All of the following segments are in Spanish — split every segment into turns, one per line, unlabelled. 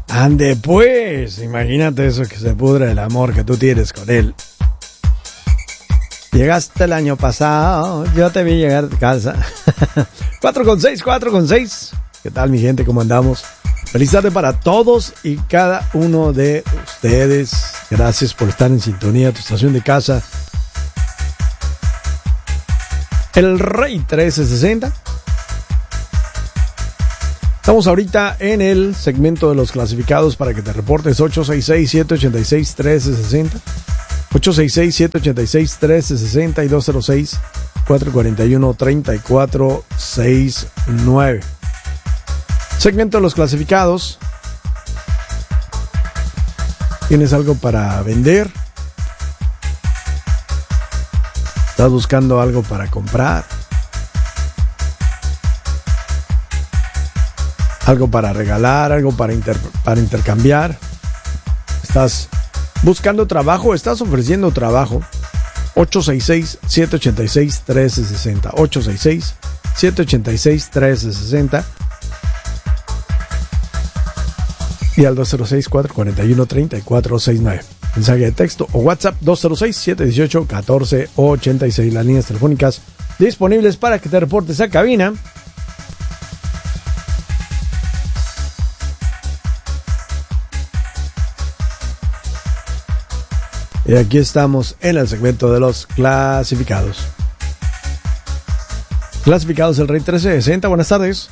Ande pues, imagínate eso, que se pudre el amor que tú tienes con él. Llegaste el año pasado, yo te vi llegar de casa. 4:06. ¿Qué tal, mi gente? ¿Cómo andamos? Feliz tarde para todos y cada uno de ustedes. Gracias por estar en sintonía de tu estación de casa. El Rey 1360. Estamos ahorita en el segmento de los clasificados para que te reportes. 866-786-1360. 866-786-1360 y 206-441-3469. Segmento de los clasificados. ¿Tienes algo para vender? ¿Estás buscando algo para comprar? ¿Algo para regalar? ¿Algo para intercambiar? ¿Estás buscando trabajo? ¿Estás ofreciendo trabajo? 866-786-1360. 866-786-1360. Y al 206-441-3469. Mensaje de texto o WhatsApp 206-718-1486. Las líneas telefónicas disponibles para que te reportes a cabina. Y aquí estamos en el segmento de los clasificados. Clasificados el Rey 1360. Buenas tardes.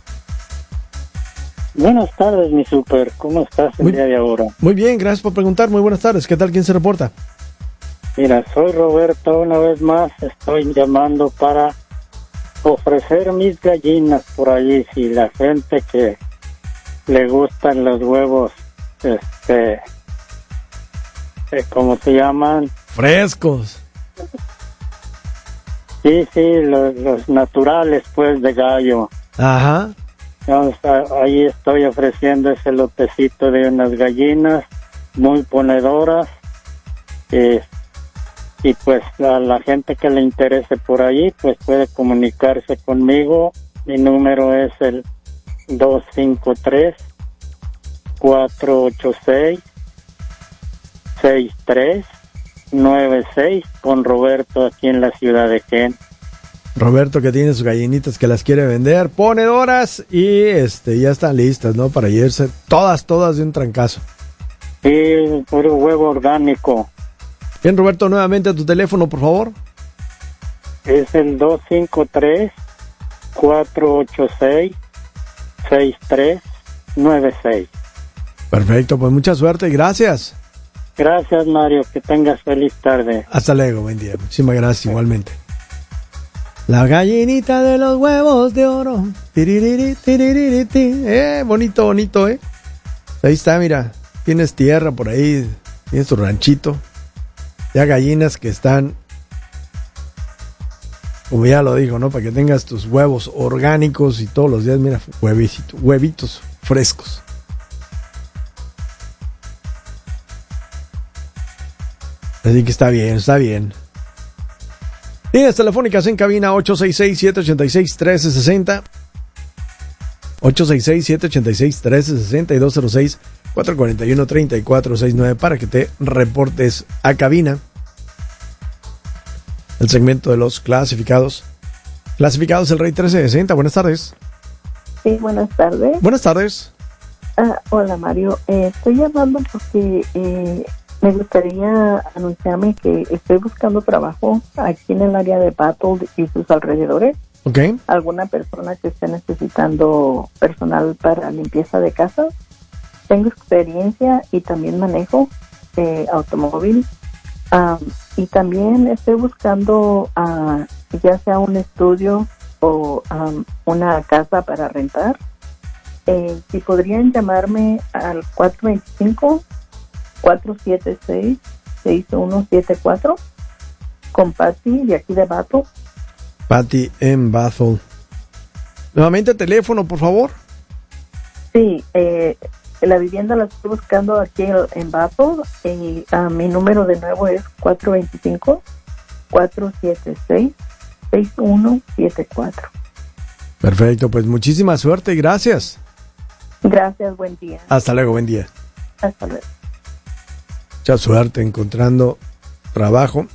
Buenas tardes, mi super. ¿Cómo estás el día de ahora?
Muy bien, gracias por preguntar. Muy buenas tardes. ¿Qué tal? ¿Quién se reporta?
Mira, soy Roberto. Una vez más estoy llamando para ofrecer mis gallinas por allí. Si la gente que le gustan los huevos, ¿cómo se llaman?
Frescos.
Sí, los naturales, pues, de gallo.
Ajá.
Ahí estoy ofreciendo ese lotecito de unas gallinas muy ponedoras. Y pues a la gente que le interese por ahí, pues puede comunicarse conmigo. Mi número es el 253-486-6396 con Roberto aquí en la ciudad de Ken.
Roberto, que tiene sus gallinitas que las quiere vender, ponedoras y ya están listas, ¿no? Para irse todas de un trancazo.
Sí, puro huevo orgánico.
Bien, Roberto, nuevamente tu teléfono, por favor.
Es el 253-486-6396.
Perfecto, pues mucha suerte y gracias.
Gracias, Mario, que tengas feliz tarde.
Hasta luego, buen día. Muchísimas gracias, igualmente. La gallinita de los huevos de oro. Bonito, Ahí está, mira. Tienes tierra por ahí. Tienes tu ranchito. Ya gallinas que están, como ya lo dijo, ¿no? Para que tengas tus huevos orgánicos y todos los días, mira, huevitos frescos. Así que está bien. Líneas telefónicas en cabina 866-786-1360. 866-786-1360 y 206-441-3469 para que te reportes a cabina. El segmento de los clasificados. Clasificados el Rey 1360. Buenas tardes.
Sí, buenas tardes.
Buenas tardes.
Hola, Mario. Estoy llamando porque me gustaría anunciarme que estoy buscando trabajo aquí en el área de Battle y sus alrededores.
Okay.
Alguna persona que esté necesitando personal para limpieza de casa. Tengo experiencia y también manejo automóvil. Y también estoy buscando ya sea un estudio o una casa para rentar. Si podrían llamarme al 425-476-6174 con Patty de aquí de Battle.
Patty en Battle. Nuevamente teléfono, por favor.
Sí, la vivienda la estoy buscando aquí en Battle y mi número de nuevo es 425-476-6174.
Perfecto, pues muchísima suerte y gracias.
Gracias, buen día.
Hasta luego, buen día.
Hasta luego.
Mucha suerte encontrando trabajo.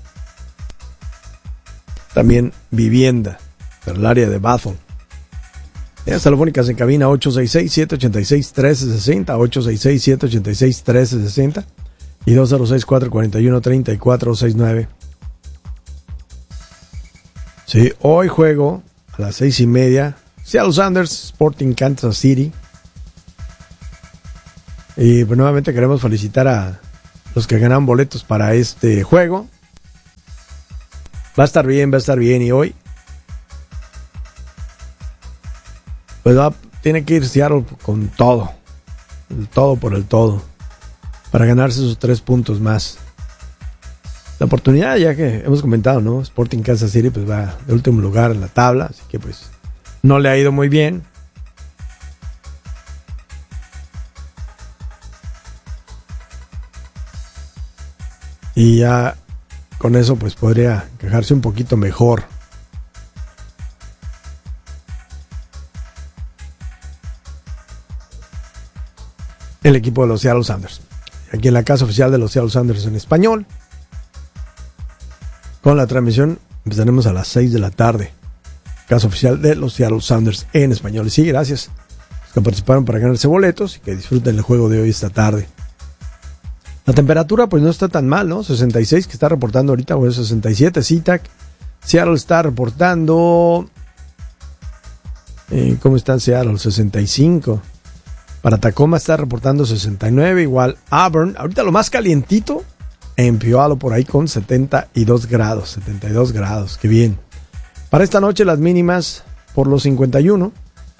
También vivienda para el área de Bethel. Líneas telefónicas en cabina 866-786-1360, 866-786-1360 y 206-441-3469. Sí, hoy juego a las 6:30. Seattle Sounders, Sporting Kansas City. Y pues nuevamente queremos felicitar a los que ganan boletos para este juego. Va a estar bien. Y hoy pues tiene que ir Seattle con todo. El todo por el todo. Para ganarse sus 3 puntos más. La oportunidad, ya que hemos comentado, ¿no? Sporting Kansas City pues va de último lugar en la tabla. Así que pues no le ha ido muy bien. Y ya con eso pues podría quejarse un poquito mejor. El equipo de los Seattle Sounders. Aquí en la casa oficial de los Seattle Sounders en español. Con la transmisión empezaremos a las 6 de la tarde. Casa oficial de los Seattle Sounders en español. Y sí, gracias a los que participaron para ganarse boletos y que disfruten el juego de hoy esta tarde. La temperatura pues no está tan mal, ¿no? 66 que está reportando ahorita, o 67 SeaTac. Seattle está reportando... ¿cómo está en Seattle? 65. Para Tacoma está reportando 69, igual Auburn. Ahorita lo más calientito en Puyallup por ahí con 72 grados. Qué bien. Para esta noche las mínimas por los 51.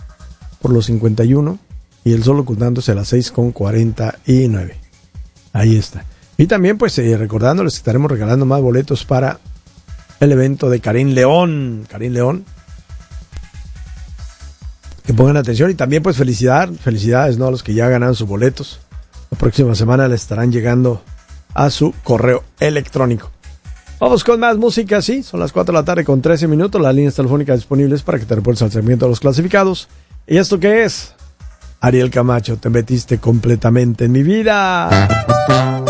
Y el sol ocultándose a las 6:49. Ahí está. Y también pues recordándoles que estaremos regalando más boletos para el evento de Karim León. Que pongan atención y también pues felicidades, ¿no? A los que ya ganaron sus boletos. La próxima semana les estarán llegando a su correo electrónico. Vamos con más música, sí, son las 4 de la tarde con 13 minutos, las líneas telefónicas disponibles para que te reportes al segmento de los clasificados. ¿Y esto qué es? Ariel Camacho, te metiste completamente en mi vida.